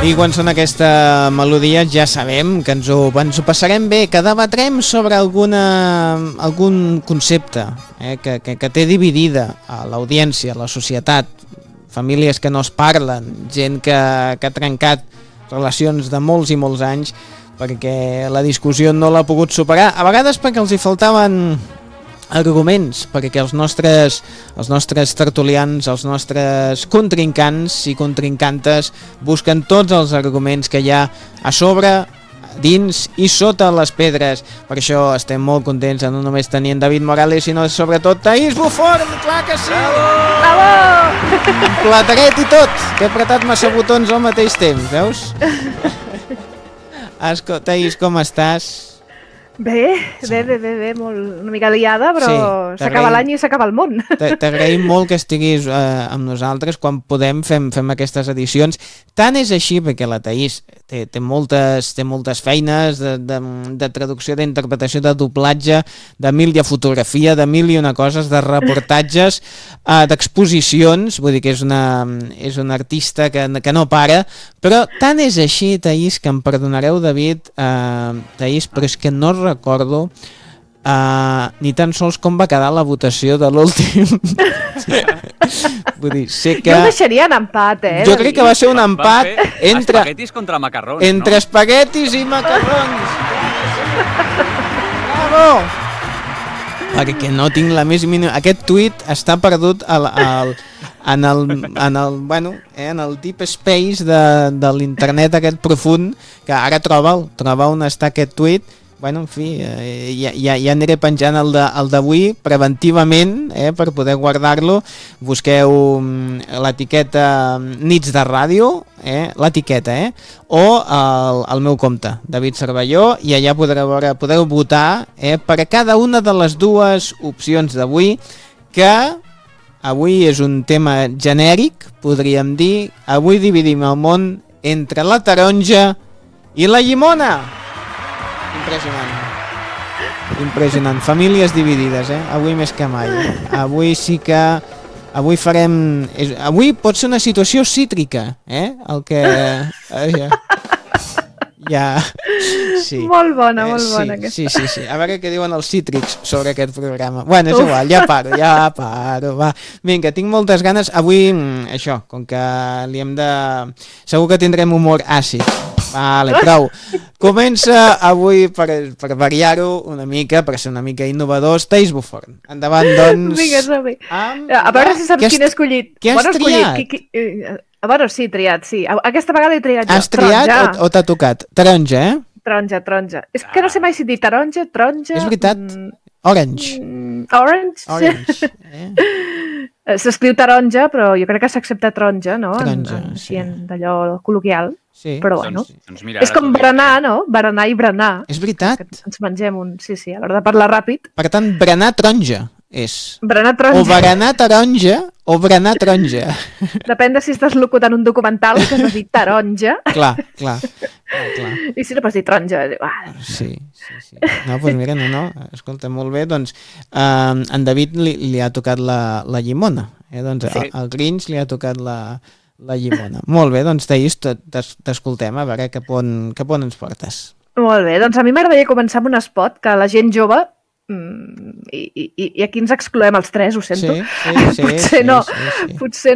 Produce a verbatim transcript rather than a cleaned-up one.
I quan sona aquesta melodia ja sabem que ens ho, ens ho passarem bé, que debatrem sobre alguna, algun concepte eh, que, que, que té dividida a l'audiència, a la societat, famílies que no es parlen, gent que, que ha trencat relacions de molts i molts anys perquè la discussió no l'ha pogut superar, a vegades perquè els hi faltaven arguments, perquè els nostres, els nostres tertulians, els nostres contrincants i contrincantes busquen tots els arguments que hi ha a sobre, dins i sota les pedres. Per això estem molt contents de no només tenir en David Morales, sinó sobretot Thaís Buforn, clar que sí! Bravo! Plateret i tot, que he apretat massa botons al mateix temps, veus? Esco, Thaís, com estàs? Bé, bé, bé, bé, bé, molt, una mica liada, però sí, s'acaba l'any i s'acaba el món. T'agraïm molt que estiguis eh, amb nosaltres, quan podem fem, fem aquestes edicions. Tant és així perquè la Thaís té, té, moltes, té moltes feines de, de, de traducció, d'interpretació, de doblatge, de mil i fotografia, de mil i una coses, de reportatges, eh, d'exposicions, vull dir que és una, és una artista que, que no para, però tant és així, Thaís, que em perdonareu, David, eh, Thaís, però és que no recordo uh, ni tan sols com va quedar la votació de l'últim. Vull dir, sé que... Jo ho deixaria en empat, eh? Jo crec que va ser un empat entre... Espaguetis contra macarrons, entre no? espaguetis i macarrons. Bravo! Perquè no tinc la més mínima... Aquest tuit està perdut al, al, en, el, en, el, bueno, eh, en el deep space de, de l'internet aquest profund, que ara troba'l, troba on està aquest tuit. Bueno, en fi, eh, ja, ja, ja aniré penjant el d'avui preventivament, eh, per poder guardar-lo. Busqueu l'etiqueta Nits de Ràdio, eh, l'etiqueta, eh, o el, el meu compte, David Cervelló, i allà podreu, veure, podeu votar eh, per a cada una de les dues opcions d'avui, que avui és un tema genèric, podríem dir. Avui dividim el món entre la taronja i la llimona. Impressionant. Impressionant. Famílies dividides, eh? Avui més que mai. Avui sí que... Avui farem... És... Avui pot ser una situació cítrica, eh? El que... Eh, ja... ja... Sí. Molt bona, molt eh, bona. Sí, aquesta. sí, sí, sí. A veure què diuen els cítrics sobre aquest programa. Bueno, és igual, ja paro, ja paro. Va. Vinga, tinc moltes ganes. Avui, això, com que li hem de... Segur que tindrem humor àcid. Vale, prou. Comença avui, per, per variar-ho una mica, per ser una mica innovadors, Thaís Buforn. Endavant, doncs... Vinga, som-hi. Amb... A veure si saps Què has- quin he escollit. què has Bueno, he triat? escollit. Qui, qui, eh, bueno, sí, triat, sí. Aquesta vegada he triat jo. Has triat Taronja. o, o t'ha tocat? Taronja, eh? Taronja, taronja. És que no sé mai si dir taronja, taronja... És veritat. mm, Orange. mm, Orange. Orange. Eh? Eh, S'escriu taronja, però jo crec que s'accepta taronja, no? En- Taronja, en, sí. sí. En d'allò col·loquial. Sí. Però bueno. Doncs, doncs mira, És com berenar, no? Berenar i berenar. És veritat. Que ens mengem un... Sí, sí, a l'hora de parlar ràpid. Per tant, berenar taronja és. Berenar O taronja. berenar taronja o berenar taronja. Depèn de si estàs locutant un documental que has de dir taronja. Clar, clar. clar, clar. I si no pots dir taronja, diu, ah, Sí, sí, sí. No, doncs mira, no, no, escolta, molt bé, doncs eh, en David li, li ha tocat la, la llimona, eh? Doncs Sí. al, al Grinch li ha tocat la, la llimona. Molt bé, doncs Thaís, t'es- t'escoltem, a veure cap on, cap on ens portes. molt bé, doncs a mi m'agradaria començar amb un spot que la gent jove, mm, i, i, i aquí ens excloem els tres, ho sento, Sí, sí, sí, potser sí, no, sí, sí. potser